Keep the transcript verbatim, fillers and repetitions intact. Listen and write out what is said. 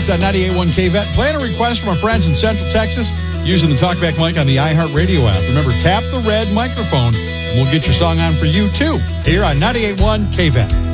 text on ninety-eight point one K V E T. Plan a request from our friends in Central Texas using the TalkBack mic on the iHeartRadio app. Remember, tap the red microphone, and we'll get your song on for you, too, here on ninety-eight point one K V E T.